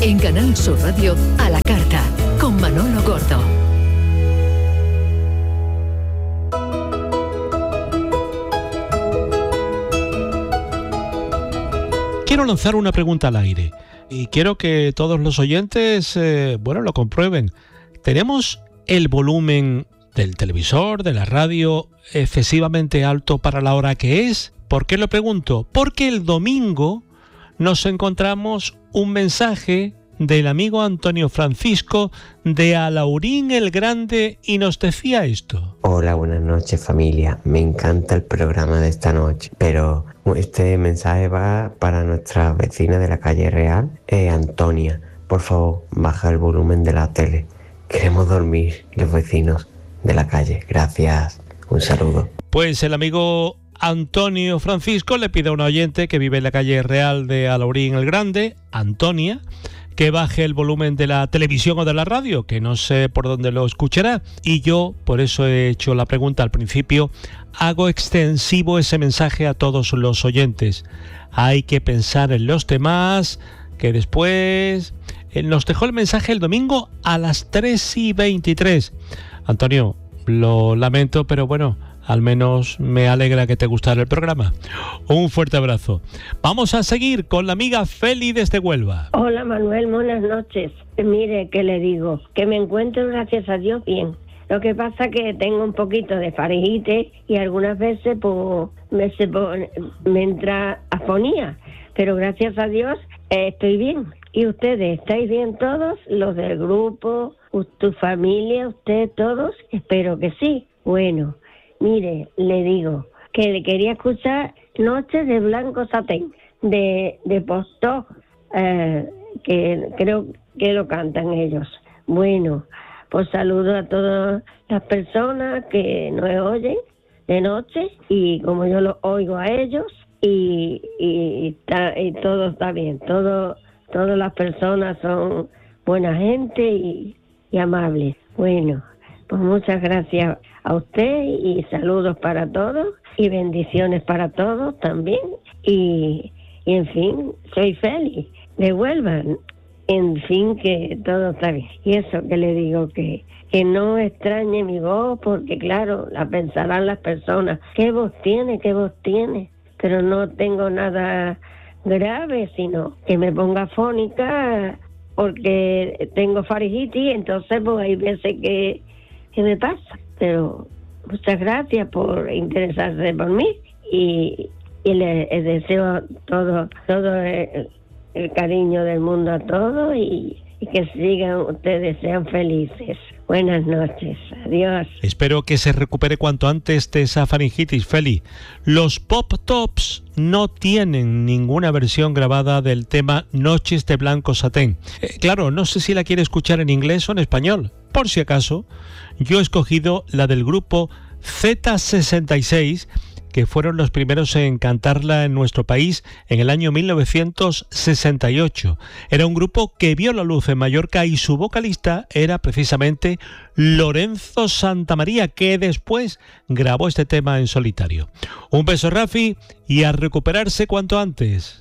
En Canal Sur Radio, A la Carta, con Manolo Gordo. Quiero lanzar una pregunta al aire y quiero que todos los oyentes, lo comprueben. ¿Tenemos el volumen del televisor, de la radio, excesivamente alto para la hora que es? ¿Por qué lo pregunto? Porque el domingo nos encontramos un mensaje del amigo Antonio Francisco de Alhaurín el Grande y nos decía esto. Hola, buenas noches familia, me encanta el programa de esta noche, pero este mensaje va para nuestra vecina de la calle Real, Antonia. Por favor, baja el volumen de la tele, queremos dormir los vecinos de la calle. Gracias, un saludo. Pues el amigo Antonio Francisco le pide a una oyente que vive en la calle Real de Alhaurín el Grande, Antonia, que baje el volumen de la televisión o de la radio, que no sé por dónde lo escuchará, y yo, por eso he hecho la pregunta al principio, hago extensivo ese mensaje a todos los oyentes. Hay que pensar en los demás, que después... Él nos dejó el mensaje el domingo a las 3:23. Antonio, lo lamento, pero bueno, al menos me alegra que te gustara el programa. Un fuerte abrazo. Vamos a seguir con la amiga Feli desde Huelva. Hola Manuel, buenas noches. Mire, ¿qué le digo? Que me encuentro, gracias a Dios, bien. Lo que pasa es que tengo un poquito de faringite y algunas veces me entra afonía. Pero gracias a Dios estoy bien. ¿Y ustedes? ¿Estáis bien todos? Los del grupo, tu familia, usted, todos. Espero que sí. Bueno, mire, le digo que le quería escuchar Noches de Blanco Satén, de Postó, que creo que lo cantan ellos. Bueno, pues saludo a todas las personas que nos oyen de noche, y como yo los oigo a ellos, y todo está bien, todas las personas son buena gente y amables. Bueno, pues muchas gracias a usted y saludos para todos y bendiciones para todos también. Y en fin, soy feliz de Huelva. En fin, que todo está bien. Y eso que le digo, que no extrañe mi voz, porque claro, la pensarán las personas. ¿Qué voz tiene? ¿Qué voz tiene? Pero no tengo nada grave, sino que me ponga afónica porque tengo faringitis, entonces pues hay veces que me pasa. Pero muchas gracias por interesarse por mí y les deseo todo el cariño del mundo a todos y que sigan ustedes, sean felices. Buenas noches, adiós. Espero que se recupere cuanto antes de esa faringitis, Feli. Los Pop Tops no tienen ninguna versión grabada del tema Noches de Blanco Satén. Claro, no sé si la quiere escuchar en inglés o en español. Por si acaso, yo he escogido la del grupo Z66, que fueron los primeros en cantarla en nuestro país en el año 1968. Era un grupo que vio la luz en Mallorca y su vocalista era precisamente Lorenzo Santamaría, que después grabó este tema en solitario. Un beso, Rafi, y a recuperarse cuanto antes.